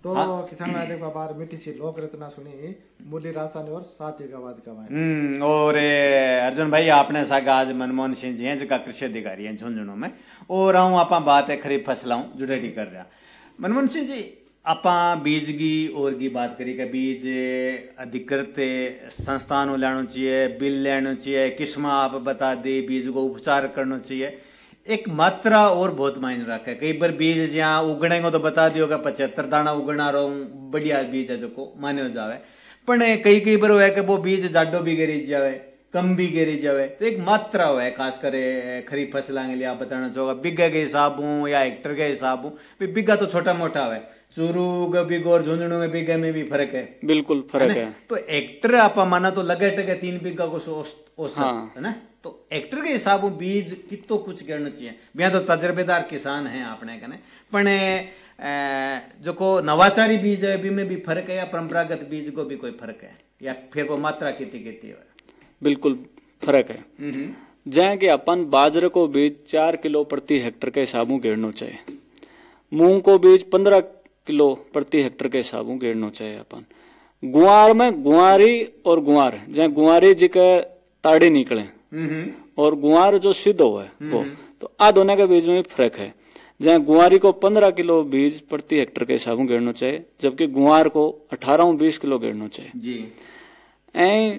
तो किसान भाई देखो बार मिट्टी सी लोक रत्ना सुनी मुरली राजस्थानी और साथी का आवाज का और अर्जुन भाई आपने सागा आज मनमोहन सिंह जी हैं जिनका कृषि अधिकारी हैं झुंझुनू में और आऊं आप बात है खरीफ फसलों जुड़ेटी कर रहा मनमोहन सिंह जी आप बीज की और की बात करी कि बीज अधिकृत संस्थानों लेना चाहिए बिल लेना चाहिए किस्म आप बता दे बीज को उपचार करना चाहिए एक मात्रा और बहुत मायने रखे कई बार बीज जहाँ उगनेंगे तो बता दियो कि 75 दाना उगना रहा बढ़िया बीज है जो को मान्यो जावे पर कई बार है कि वो बीज जाडो भी गिरी जावे कम भी गिरी जावे तो एक मात्रा है खास करे खरीफ फसलों के लिए आप बताना चाहोगा बिघा के हिसाब हूँ या हेक्टर के हिसाब हूँ बिघा तो छोटा मोटा है चूरू के बीघ और झुंझुनू के बीघे में भी फर्क है बिल्कुल फर्क है तो हेक्टर आप माना तो लगे टके 3 बीघा को औसत है ना तो हेक्टर के हिसाब से बीज कितो कुछ करना चाहिए बिया तो तजर्बेदार किसान हैं आपने कने पण जो को नवाचारी बीज है में भी फर्क है या परंपरागत बीज को भी कोई फर्क है या फिर वो मात्रा कितनी है बिल्कुल फर्क है जहाँ कि अपन बाजरे को बीज 4 किलो प्रति हेक्टर के हिसाब से घेरना चाहिए मूंग को बीज 15 किलो प्रति हेक्टर के हिसाब से घेरना चाहिए अपन गुआर में गुआरी और गुआर जहाँ गुआरी जी के ताड़ी निकले और गुआर जो सिद्ध हो है वो तो आ दोनों के बीज में भी फर्क है जहाँ गुआरी को 15 किलो बीज प्रति हेक्टर के हिसाब से घेरना चाहिए जबकि गुआर को 18-20 किलो घेरना चाहिए जी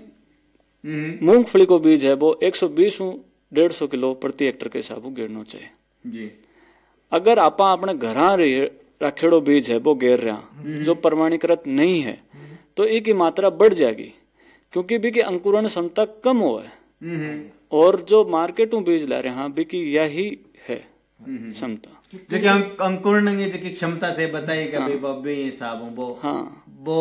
मूंगफली को बीज है वो 120-150 किलो प्रति हेक्टर के हिसाब से घेरना चाहिए जी अगर आप अपने घर रखेड़ो बीज है वो घेर रहा जो प्रमाणीकृत नहीं है तो एक मात्रा बढ़ जाएगी क्योंकि भी की अंकुरण क्षमता कम हो है और जो मार्केट में बीज ला रहे हैं भी की यही है क्षमता जो अंकुरण की क्षमता थे बताइए कि भाई बब्बे हिसाब वो वो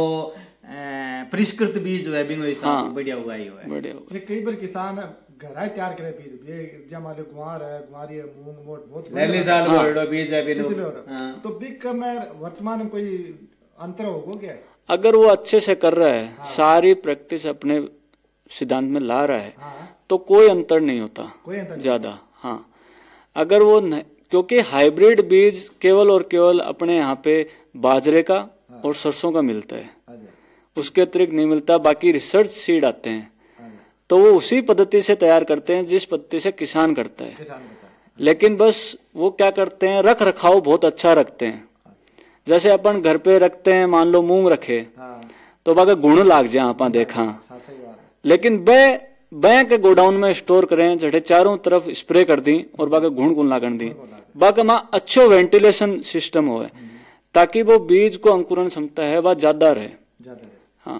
परिष्कृत बीज है बिंगो हिसाब बढ़िया हुआ ही है बढ़िया कई बार किसान घर तैयार करे बीज जब मान लो गुआर है गुआरी है मूंग मोट बहुत पहले साल बोलो बीज है बिनो तो बिग का में वर्तमान में कोई अंतर हो गया अगर वो अच्छे से कर रहा है सारी प्रैक्टिस अपने सिद्धांत में ला रहा है तो कोई अंतर नहीं होता ज्यादा हाँ अगर वो क्योंकि हाइब्रिड बीज केवल और केवल अपने यहाँ पे बाजरे का और सरसों का मिलता है उसके अतिरिक्त नहीं मिलता बाकी रिसर्च सीड आते हैं तो वो उसी पद्धति से तैयार करते हैं जिस पद्धति से किसान करता है लेकिन बस वो क्या करते हैं रख रखाव बहुत अच्छा रखते हैं जैसे अपन घर पे रखते हैं मान लो मूंग रखे तो बाकी गुण लाग जाए अपन देखा लेकिन बे के गोडाउन में स्टोर करें जैसे चारों तरफ स्प्रे कर दी और बाकी गुण लागण दी बाकी वहां अच्छो वेंटिलेशन सिस्टम हो ताकि वो बीज को अंकुरण क्षमता है वह ज्यादा रहे हाँ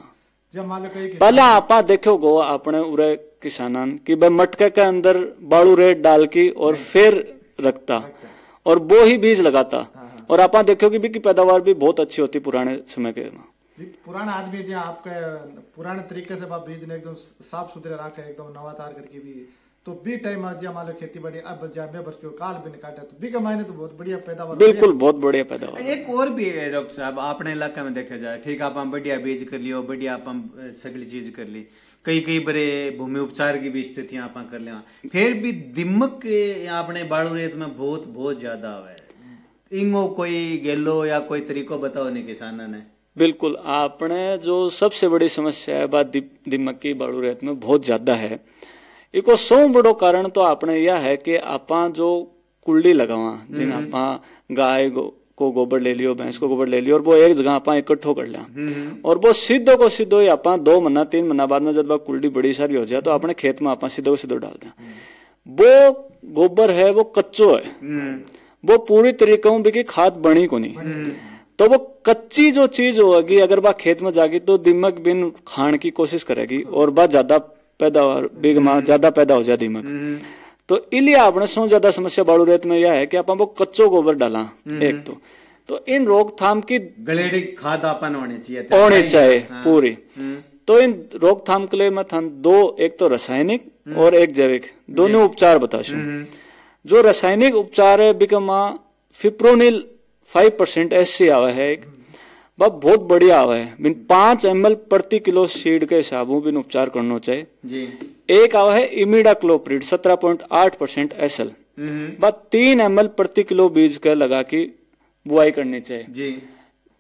पहले आप देखो गो अपने उरे किसानन की भाई मटके के अंदर बाड़ू रेत डाल की और फिर रखता और वो ही बीज लगाता और आप देखो कि भी की पैदावार भी बहुत अच्छी होती पुराने समय के पुराना आदमी जो आपके पुराने तरीके से बीज ने एकदम साफ सुथरे रखे एकदम नवाचार करके भी तो बी टाइम आज मान लो खेती बाड़ी अब मैं बस काल भी निकाटा तो बी का मायने तो बहुत बढ़िया पैदावार बिल्कुल बहुत बढ़िया पैदावार एक और भी है डॉक्टर साहब अपने इलाके में देखा जाए ठीक आप बढ़िया बीज कर लियो बढ़िया आप सगली चीज कर ली कई बड़े भूमि उपचार की भी स्थितियां आप कर लिया फिर भी दिमक अपने बाड़ू रेत में बहुत ज्यादा है इंगो कोई गेलो या कोई तरीको बताओ नहीं किसानों ने बिल्कुल आपने जो सबसे बड़ी समस्या है बात दिमक की बाड़ू रेत में बहुत ज्यादा है इको सौ बड़ो कारण तो आपने यह है कि आपा जो कुंडी लगावा जिन आपा गाय को गोबर ले लियो भैंस को गोबर ले लियो और वो एक जगह आपा इकट्ठो कर लिया और वो सीधो को सीधो ही आपा 2 महीना 3 महीना बाद में जब कुंडी बड़ी सारी हो जाए तो अपने खेत में आपा सीधो को सीधो डाल दें वो गोबर है वो कच्चो है वो पूरी तरीके से खाद बनी को नहीं तो वो कच्ची जो चीज होगी अगर वह खेत में जाएगी तो दिमक बिन खाने की कोशिश करेगी और वह ज्यादा पैदावार बिग मां ज्यादा पैदा हो जाए दिमक तो इलिए आपने सौ ज्यादा समस्या बाड़ू रेत में यह है कि आप वो कच्चो गोबर डाला एक तो इन रोकथाम की गलेड़ी खाद आपन होनी चाहिए पूरी तो इन रोकथाम के लिए मैं था 2 एक तो रासायनिक और एक जैविक दोनों उपचार बताशू जो रासायनिक उपचार है बिकमा फिप्रोनिल 5% SC आवा है एक वह बहुत बढ़िया आवा है बिन 5 ml प्रति किलो सीड के हिसाब बिन उपचार करना चाहिए जी। एक आवा है इमिडाक्लोप्रिड 17.8% SL वह 3 ml प्रति किलो बीज का लगा की बुआई करनी चाहिए जी।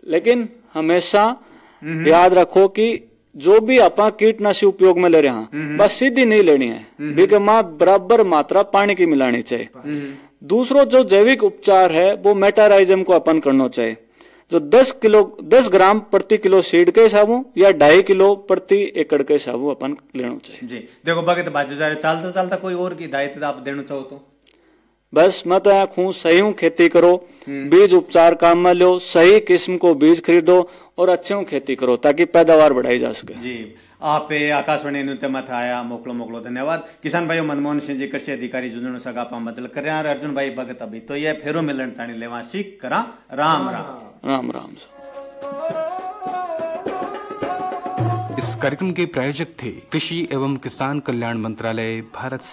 लेकिन हमेशा याद रखो कि जो भी आपा कीटनाशी उपयोग में ले रहे हैं बस सीधी नहीं लेनी है, बीके माँ बराबर मात्रा पानी की मिलानी चाहिए। दूसरो जो जैविक उपचार है वो मेटाराइजम को अपन करना चाहिए, जो 10 ग्राम प्रति किलो सीड के हिसाबों या 2.5 किलो प्रति एकड़ के हिसाबों अपन लेना चाहिए। जी देखो भगत बाजू जा रहे चलता चलता कोई और की हिदायत आप देना चाहो तो? बस मैं तो यहाँ खूँ सही हूँ, खेती करो, बीज उपचार काम में लो, सही किस्म को बीज खरीदो और अच्छे हूँ खेती करो ताकि पैदावार बढ़ाई जा सके। जी आप आकाशवाणी न्यूते मत आया मोकलो धन्यवाद। किसान भाई मनमोहन सिंह जी कृषि अधिकारी जुजणु सगा आप मदद कर रहे हैं। अर्जुन भाई भगत अभी तो ये फेरो मिलन ताणी लेवा सीख करा। राम राम राम राम। इस कार्यक्रम के प्रायोजक थे कृषि एवं किसान कल्याण मंत्रालय, भारत सरकार।